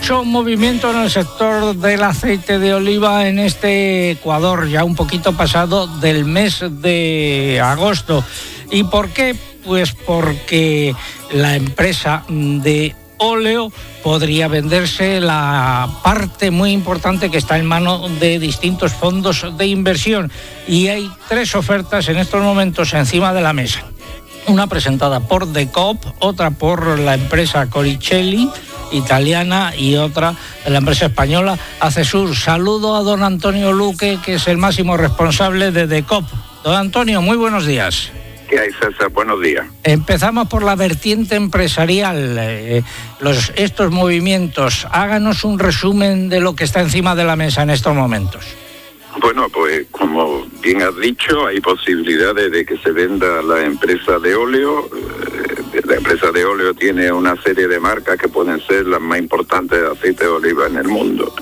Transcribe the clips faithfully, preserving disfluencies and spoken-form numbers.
Mucho movimiento en el sector del aceite de oliva en este Ecuador, ya un poquito pasado del mes de agosto. ¿Y por qué? Pues porque la empresa de óleo podría venderse la parte muy importante que está en manos de distintos fondos de inversión. Y hay tres ofertas en estos momentos encima de la mesa. Una presentada por Decop, otra por la empresa Coricelli, italiana, y otra de la empresa española Acesur. Saludo a don Antonio Luque, que es el máximo responsable de Decop. Don Antonio, muy buenos días. ¿Qué hay, César? Buenos días. Empezamos por la vertiente empresarial. Eh, los, estos movimientos, háganos un resumen de lo que está encima de la mesa en estos momentos. Bueno, pues como bien has dicho, hay posibilidades de que se venda la empresa de óleo. Eh, la empresa de óleo tiene una serie de marcas que pueden ser las más importantes de aceite de oliva en el mundo.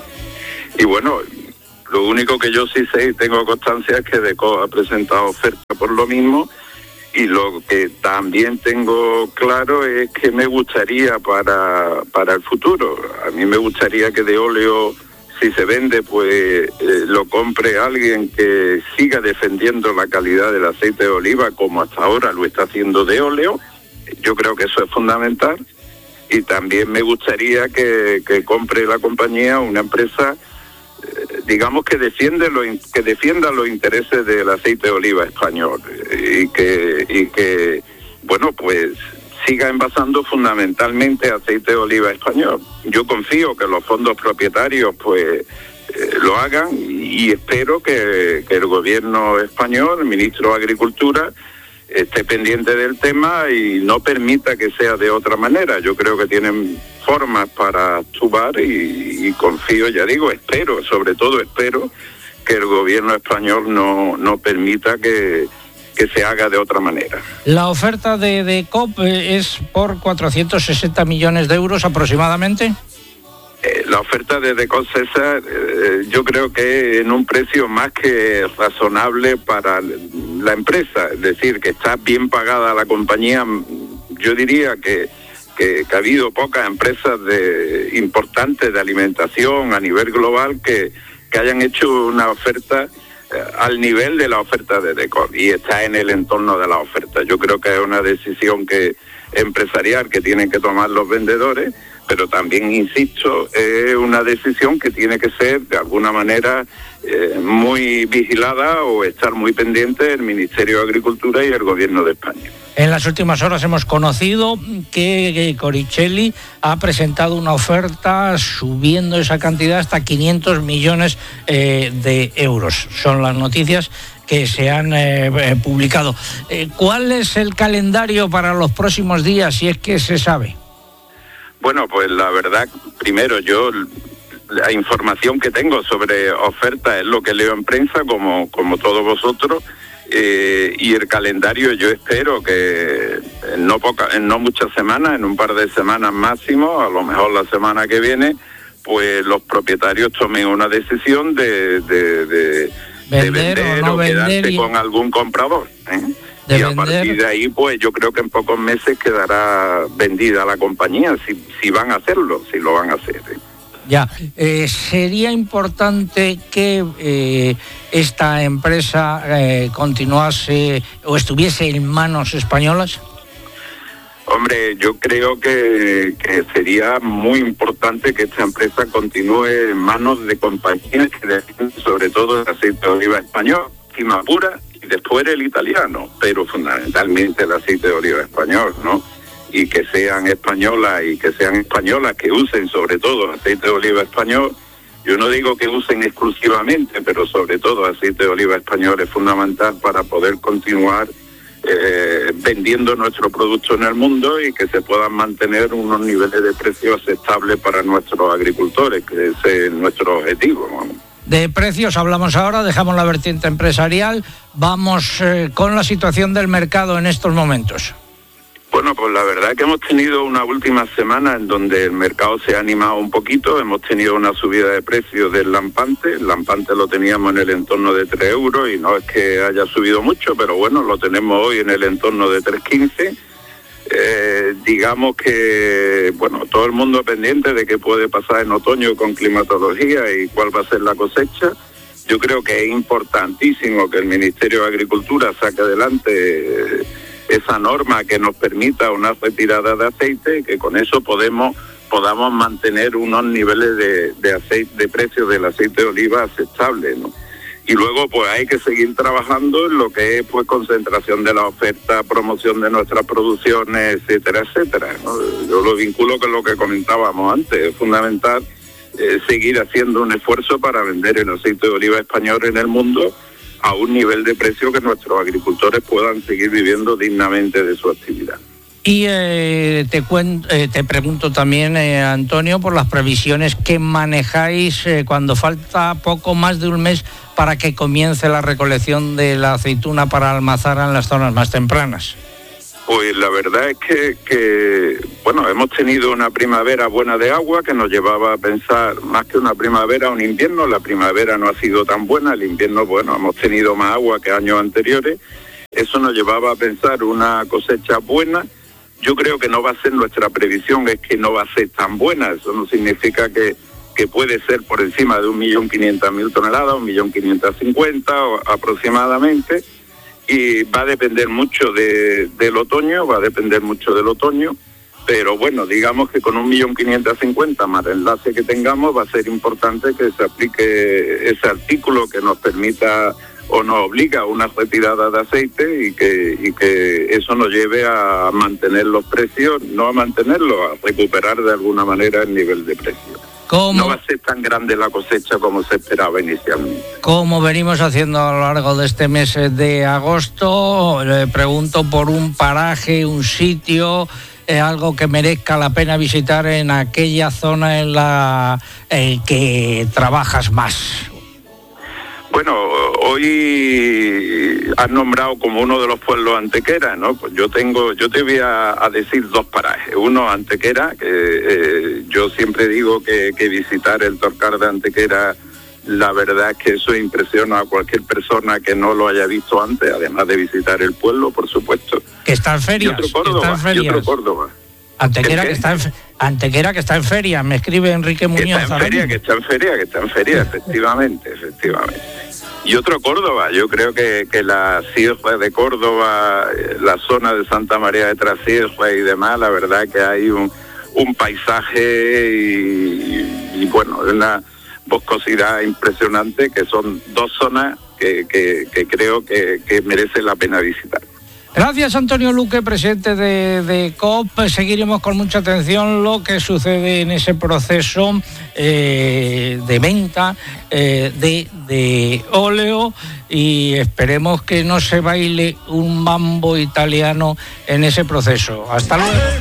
Y bueno, lo único que yo sí sé y tengo constancia es que Decop ha presentado oferta por lo mismo. Y lo que también tengo claro es que me gustaría para, para el futuro. A mí me gustaría que de óleo, si se vende, pues eh, lo compre alguien que siga defendiendo la calidad del aceite de oliva como hasta ahora lo está haciendo de óleo. Yo creo que eso es fundamental. Y también me gustaría que, que compre la compañía una empresa, digamos, que defiende lo, que defienda los intereses del aceite de oliva español y que y que bueno, pues siga envasando fundamentalmente aceite de oliva español. Yo confío que los fondos propietarios pues eh, lo hagan y, y espero que, que el gobierno español, el ministro de Agricultura, esté pendiente del tema y no permita que sea de otra manera. Yo creo que tienen formas para actuar y, y confío, ya digo, espero, sobre todo espero que el gobierno español no, no permita que, que se haga de otra manera. La oferta de Decop es por cuatrocientos sesenta millones de euros aproximadamente. Eh, la oferta de Decop, César, eh, yo creo que en un precio más que razonable para la empresa, es decir, que está bien pagada la compañía. Yo diría que, que, que ha habido pocas empresas de, importantes de alimentación a nivel global que, que hayan hecho una oferta eh, al nivel de la oferta de Decop, y está en el entorno de la oferta. Yo creo que es una decisión que empresarial que tienen que tomar los vendedores, pero también, insisto, es una decisión que tiene que ser de alguna manera eh, muy vigilada o estar muy pendiente el Ministerio de Agricultura y el Gobierno de España. En las últimas horas hemos conocido que Coricelli ha presentado una oferta subiendo esa cantidad hasta quinientos millones eh, de euros. Son las noticias que se han eh, eh, publicado. Eh, ¿Cuál es el calendario para los próximos días, si es que se sabe? Bueno, pues la verdad, primero yo, la información que tengo sobre ofertas es lo que leo en prensa, como, como todos vosotros, eh, y el calendario yo espero que en no, poca, en no muchas semanas, en un par de semanas máximo, a lo mejor la semana que viene, pues los propietarios tomen una decisión de, de, de, vender, de vender o, no o quedarse vender y... con algún comprador, ¿eh? De y a vender. partir de ahí, pues yo creo que en pocos meses quedará vendida la compañía, si, si van a hacerlo, si lo van a hacer. ¿eh? Ya, eh, sería importante que eh, esta empresa eh, continuase o estuviese en manos españolas. Hombre, yo creo que, que sería muy importante que esta empresa continúe en manos de compañías que defienden sobre todo el aceite de oliva español, Cimapura, y después el italiano, pero fundamentalmente el aceite de oliva español, ¿no? Y que sean españolas y que sean españolas que usen sobre todo aceite de oliva español. Yo no digo que usen exclusivamente, pero sobre todo aceite de oliva español es fundamental para poder continuar eh, vendiendo nuestro producto en el mundo y que se puedan mantener unos niveles de precios aceptables para nuestros agricultores, que ese es nuestro objetivo, ¿no? De precios hablamos ahora, dejamos la vertiente empresarial, vamos eh, con la situación del mercado en estos momentos. Bueno, pues la verdad que hemos tenido una última semana en donde el mercado se ha animado un poquito. Hemos tenido una subida de precios del lampante. El lampante lo teníamos en el entorno de tres euros y no es que haya subido mucho, pero bueno, lo tenemos hoy en el entorno de tres quince. Eh, digamos que, bueno, todo el mundo pendiente de qué puede pasar en otoño con climatología y cuál va a ser la cosecha. Yo creo que es importantísimo que el Ministerio de Agricultura saque adelante eh, esa norma que nos permita una retirada de aceite y que con eso podemos podamos mantener unos niveles de, de aceite, de precio del aceite de oliva aceptables, ¿no? Y luego pues hay que seguir trabajando en lo que es pues concentración de la oferta, promoción de nuestras producciones, etcétera, etcétera, ¿no? Yo lo vinculo con lo que comentábamos antes. Es fundamental eh, seguir haciendo un esfuerzo para vender el aceite de oliva español en el mundo a un nivel de precio que nuestros agricultores puedan seguir viviendo dignamente de su actividad. Y eh, te, cuen- eh, te pregunto también, eh, Antonio, por las previsiones que manejáis eh, cuando falta poco más de un mes para que comience la recolección de la aceituna para Almazara en las zonas más tempranas. Pues la verdad es que, que, bueno, hemos tenido una primavera buena de agua que nos llevaba a pensar, más que una primavera, un invierno. La primavera no ha sido tan buena, el invierno, bueno, hemos tenido más agua que años anteriores. Eso nos llevaba a pensar una cosecha buena. Yo creo que no va a ser nuestra previsión, es que no va a ser tan buena. Eso no significa que, que puede ser por encima de un millón quinientas mil toneladas, un millón quinientas cincuenta aproximadamente. Y va a depender mucho de, del otoño, va a depender mucho del otoño. Pero bueno, digamos que con un millón quinientas cincuenta más el enlace que tengamos va a ser importante que se aplique ese artículo que nos permita o nos obliga a una retirada de aceite y que y que eso nos lleve a mantener los precios, no a mantenerlos, a recuperar de alguna manera el nivel de precio. ¿Cómo? No va a ser tan grande la cosecha como se esperaba inicialmente. Como venimos haciendo a lo largo de este mes de agosto, le pregunto por un paraje, un sitio, eh, algo que merezca la pena visitar en aquella zona en la eh, que trabajas más. Bueno, hoy has nombrado como uno de los pueblos Antequera, ¿no? Pues yo tengo, yo te voy a, a decir dos parajes. Uno, Antequera, que eh, yo siempre digo que, que visitar el Torcar de Antequera, la verdad es que eso impresiona a cualquier persona que no lo haya visto antes, además de visitar el pueblo, por supuesto. Que está en ferias. Y otro Córdoba, está en ferias. Y otro Córdoba. Antequera que, está en, Antequera que está en feria, me escribe Enrique Muñoz. Que está en feria, que está en feria, que está en feria, efectivamente, efectivamente. Y otro Córdoba, yo creo que, que la sierra de Córdoba, la zona de Santa María de Trasierra y demás, la verdad que hay un, un paisaje y, y, y bueno, una boscosidad impresionante, que son dos zonas que, que, que creo que, que merece la pena visitar. Gracias, Antonio Luque, presidente de, de C O P. Seguiremos con mucha atención lo que sucede en ese proceso eh, de venta eh, de, de óleo y esperemos que no se baile un mambo italiano en ese proceso. Hasta luego.